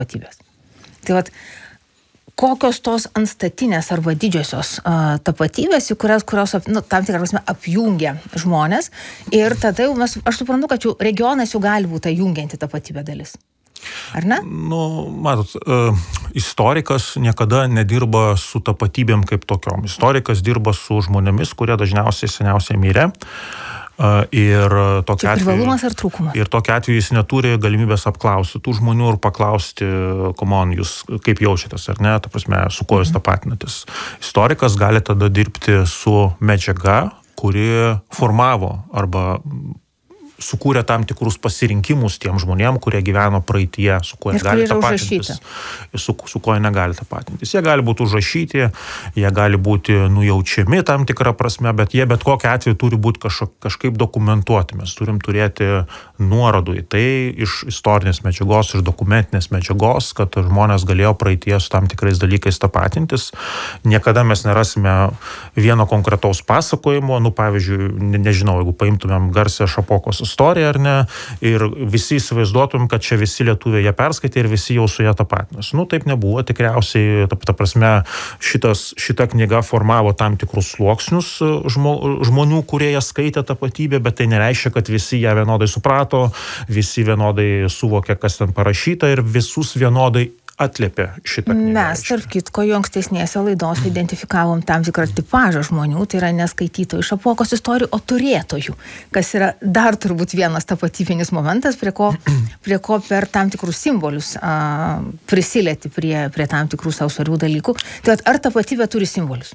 tapatybės. Tai vat, kokios tos antstatinės arba didžiosios tapatybės, kurios tam tikrą prasme apjungia žmonės ir tada jau aš suprantu, kad jau regionas jau gali būti jungianti tapatybė dalis. Ar ne? Matot, istorikas niekada nedirba su tapatybėm kaip tokiom. Istorikas dirba su žmonėmis, kurie dažniausiai seniausiai mirė. Ir tokia atveju, privalumas ar trūkumas? Ir tokia atveju jis neturi galimybės apklausti tų žmonių ir paklausti, jūs kaip jaučiatės, ar ne, ta prasme, su kuo jūs tapatinatės. Istorikas gali tada dirbti su medžiaga, kuri formavo arba sukūrė tam tikrus pasirinkimus tiem žmonėm, kurie gyveno praeityje, su kuo jie gali tapatintis, su kuo jie negali tapatintis. Jie gali būti užrašyti, jie gali būti nujaučiami tam tikrą prasme, bet jie bet kokiu atveju turi būti kažkaip dokumentuoti. Mes turim turėti nuorodų į tai iš istorinės medžiagos, iš dokumentinės medžiagos, kad žmonės galėjo praeityje su tam tikrais dalykais tapatintis. Niekada mes nerasime vieno konkretaus pasakojimo, pavyzdžiui, nežinau, jeigu paimtumėm garsią Šapokos istoriją, ar ne, ir visi įsivaizduotum, kad čia visi lietuviai ją perskaitė ir visi jau su ją tapatinasi. Taip nebuvo, tikriausiai, ta prasme, šita knyga formavo tam tikrus sluoksnius žmonių, kurie ją skaitė tapatybę, bet tai nereiškia, kad visi ją vienodai suprato, visi vienodai suvokė, kas ten parašyta ir visus vienodai atliepė šitą knygą. Mes, tarp kitko, jau ankstesnėse laidose identifikavom tam tikrą tipažą žmonių, tai yra neskaitytojų Šapokos istorijų, o turėtojų, kas yra dar turbūt vienas tapatybinis momentas, prie ko per tam tikrus simbolius prisilieti prie tam tikrų sau svarių dalykų. Tai ar tapatybė turi simbolius?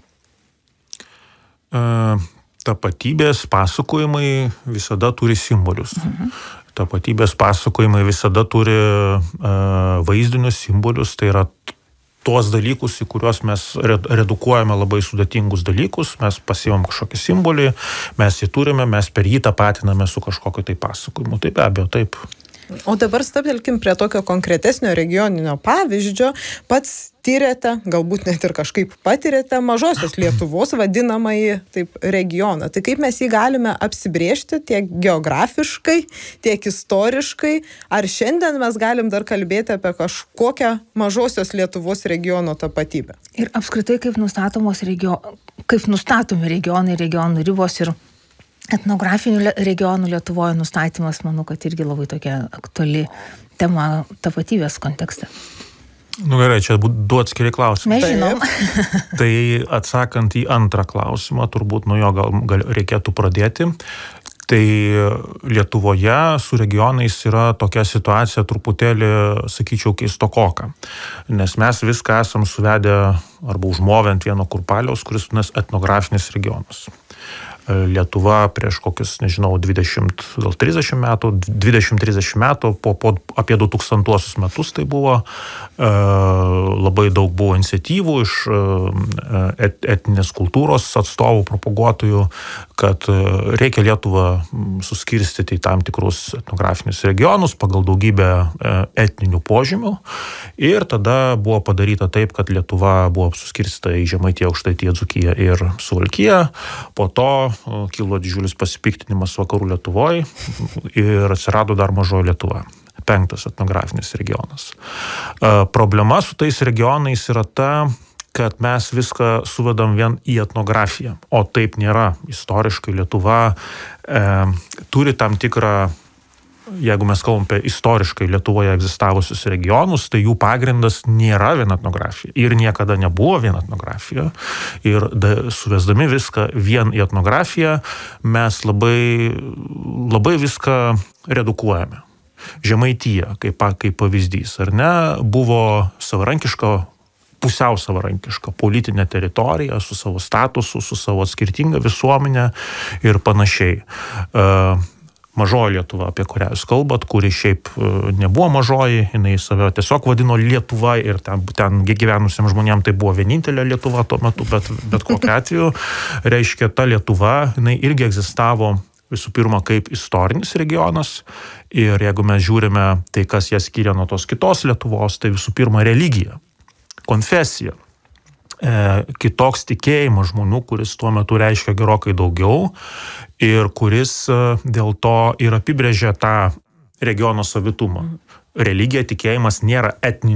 Tapatybės pasakojimai visada turi simbolius. Tapatybės pasakojimai visada turi vaizdinius simbolius, tai yra tuos dalykus, į kuriuos mes redukuojame labai sudėtingus dalykus, mes pasiimam kažkokį simbolį, mes jį turime, mes per jį tapatiname su kažkokiu tai pasakojimu. Tai be abejo, taip. O dabar stabtelkim prie tokio konkretesnio regioninio pavyzdžio. Pats tyrėte, galbūt net ir kažkaip patirėte mažosios Lietuvos vadinamąjį taip regioną. Tai kaip mes jį galime apsibrėžti tiek geografiškai, tiek istoriškai? Ar šiandien mes galim dar kalbėti apie kažkokią mažosios Lietuvos regiono tapatybę? Ir apskritai kaip nustatomi regionai, regionų ribos ir etnografinių regionų Lietuvoje nustatymas, manau, kad irgi labai tokia aktuali tema tapatybės kontekste. Gerai, čia du atskiri klausimai. Mes žinom. Tai atsakant į antrą klausimą, turbūt nuo jo gal reikėtų pradėti. Tai Lietuvoje su regionais yra tokia situacija truputėlį, sakyčiau, keistokoka. Nes mes viską esam suvedę arba užmovę ant vieno kurpaliaus, kuris vadinasi etnografinis regionas. Lietuva prieš kokius, 20-30 metų, po apie 2000 metus tai buvo, labai daug buvo iniciatyvų iš etninės kultūros atstovų, propaguotojų, kad reikia Lietuvą suskirstyti į tam tikrus etnografinius regionus pagal daugybę etninių požymių ir tada buvo padaryta taip, kad Lietuva buvo suskirstyta į Žemaitiją, Aukštaitiją, Dzūkiją ir Suvalkiją, po to kilo didžiulis pasipiktinimas vakarų Lietuvoje ir atsirado dar mažoji Lietuva. 5. etnografinis regionas. Problema su tais regionais yra ta, kad mes viską suvedam vien į etnografiją, o taip nėra. Istoriškai Lietuva turi tam tikrą, jeigu mes kalbam apie istoriškai Lietuvoje egzistavusius regionus, tai jų pagrindas nėra vien etnografija ir niekada nebuvo vien etnografija. Ir suvesdami viską vien į etnografiją, mes labai viską redukuojame. Žemaitija, kaip pavyzdys, ar ne, buvo pusiau savarankiška politinė teritorija su savo statusu, su savo skirtinga visuomenė ir panašiai. Mažoji Lietuva, apie kurią jūs kalbat, kuri šiaip nebuvo mažoji, jinai save tiesiog vadino Lietuva ir ten gyvenusiems žmonėms tai buvo vienintelė Lietuva tuo metu, bet kokiu atveju, reiškia, ta Lietuva, jinai irgi egzistavo visų pirma kaip istorinis regionas ir jeigu mes žiūrime tai, kas ją skiria nuo tos kitos Lietuvos, tai visų pirma religija, konfesija. Kitoks tikėjimas žmonių, kuris tuo metu reiškia gerokai daugiau ir kuris dėl to ir apibrėžia tą regiono savitumą. Religija, tikėjimas nėra etninis